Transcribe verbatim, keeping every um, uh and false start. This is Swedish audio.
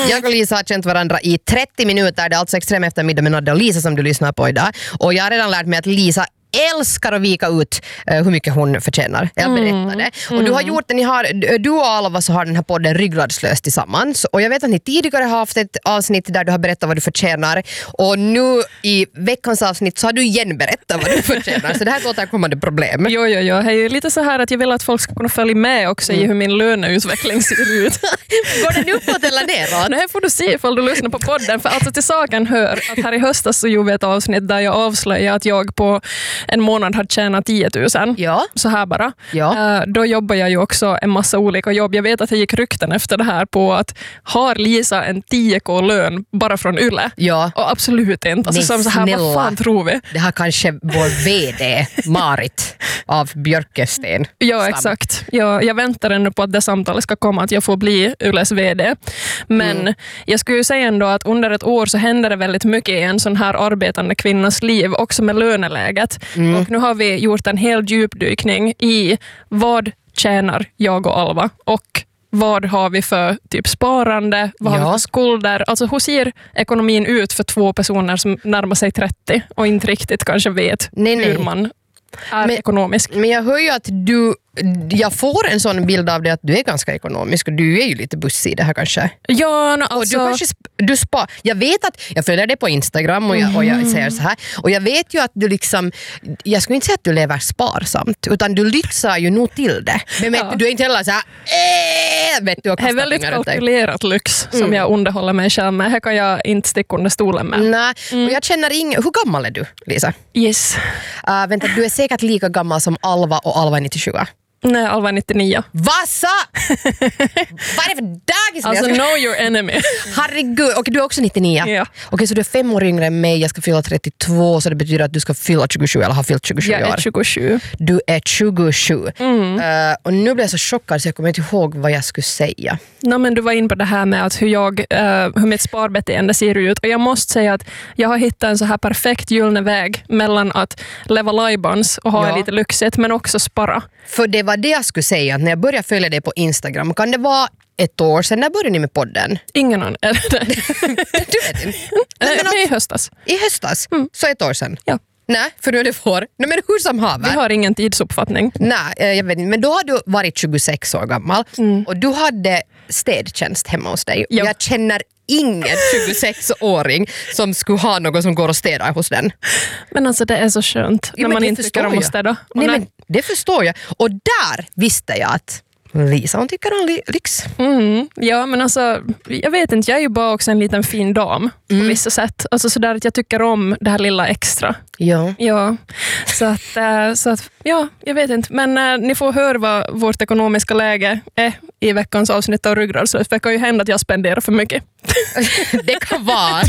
Jag och Lisa har känt varandra i trettio minuter. Det är alltså Extrem eftermiddag med Nadja och Lisa som du lyssnar på idag. Och jag har redan lärt mig att Lisa älskar att vika ut uh, hur mycket hon förtjänar. Jag berättade. Mm. Och du har gjort det, ni har, du och Alva så har den här podden Ryggradslös tillsammans. Och jag vet att ni tidigare har haft ett avsnitt där du har berättat vad du förtjänar. Och nu i veckans avsnitt så har du igen berättat vad du förtjänar. Så det här är ett återkommande problem. Jo, jo, jo. Det är ju lite så här att jag vill att folk ska kunna följa med också mm. i hur min löneutveckling ser ut. Går den uppåt eller neråt? Nej, får du se ifall du lyssnar på podden. För alltså till saken hör att här i höstas så gjorde vi ett avsnitt där jag avslöjade att jag på en månad hade tjänat tio tusen. Ja. Så här bara. Ja. Uh, då jobbar jag ju också en massa olika jobb. Jag vet att jag gick rykten efter det här på att har Lisa en tio k-lön bara från Yle? Ja. Och absolut inte. Alltså, som så här, vad fan tror vi? Det har kanske vår vd Marit av Björkesten. Ja, exakt. Jag, jag väntar ännu på att det samtalet ska komma att jag får bli Yles vd. Men mm. jag skulle ju säga ändå att under ett år så händer det väldigt mycket i en sån här arbetande kvinnas liv, också med löneläget. Mm. Och nu har vi gjort en hel djupdykning i vad tjänar jag och Alva och vad har vi för typ sparande, vad ja. har vi för skulder, alltså hur ser ekonomin ut för två personer som närmar sig trettio och inte riktigt kanske vet nej, nej. hur man är men, ekonomisk. Men jag hör ju att du jag får en sån bild av det att du är ganska ekonomisk och du är ju lite bussig i det här kanske. Ja, no, alltså... och du kanske du spar. Jag vet att jag följer dig på Instagram och jag, och jag säger så här och jag vet ju att du liksom jag skulle inte säga att du lever sparsamt utan du lyxar ju nog till det. Men ja. du är inte heller så här äh, vet du, och det är väldigt kalkylerat lyx som mm. jag underhåller mig själv med. Här kan jag inte sticka under stolen med. Nej, mm. och jag känner ingen. Hur gammal är du, Lisa? Yes. Uh, vänta, du är säkert lika gammal som Alva och Alva är nittiosju. Nej, Alva är nittionio. Vad sa? Vad är det för dagis? Alltså, know your enemy. Herregud, okej, du är också nittionio. Ja. Okej, så du är fem år yngre än mig, jag ska fylla trettiotvå, så det betyder att du ska fylla tjugosju eller ha fyllt tjugosju år. Jag är tjugosju. Du är tjugosju. Mm. Uh, och nu blir jag så chockad så jag kommer inte ihåg vad jag skulle säga. No, men du var in på det här med att hur, jag, uh, hur mitt sparbeteende ser ut. Och jag måste säga att jag har hittat en så här perfekt gyllene väg mellan att leva lajbans och ha ja. lite lyxigt, men också spara. För det var det jag skulle säga, att när jag började följa dig på Instagram, kan det vara ett år sedan? När började ni med podden? Ingen annan. Du vet inte. Nej, men i höstas. I höstas? Mm. Så ett år sedan? Ja. Nej, för nu är det får. Nej, men hur som haver. Vi har ingen tidsuppfattning. Nej, jag vet inte. Men då har du varit tjugosex år gammal mm. och du hade städtjänst hemma hos dig. Jo. Jag känner ingen tjugosex-åring som skulle ha någon som går och städar hos den. Men alltså det är så skönt ja, när man inte tycker om att städa. Nej, men det förstår jag. Och där visste jag att Lisa, hon tycker om lyx. Mm, ja, men alltså, jag vet inte, jag är ju bara också en liten fin dam mm. på vissa sätt. Alltså sådär att jag tycker om det här lilla extra. Ja. Ja, så att, äh, så att ja, jag vet inte. Men äh, ni får höra vad vårt ekonomiska läge är i veckans avsnitt av Ryggradslös. Det kan ju hända att jag spenderar för mycket. Det kan vara.